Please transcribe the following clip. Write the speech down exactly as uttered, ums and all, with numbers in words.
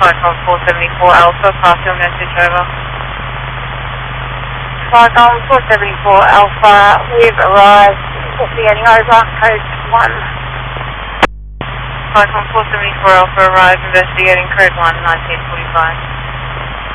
Cyclone four seventy-four Alpha, pass your message over. Cyclone four seventy-four Alpha, we've arrived, investigating over, code one. Cyclone four seventy-four Alpha arrived, investigating code one, nineteen forty-five.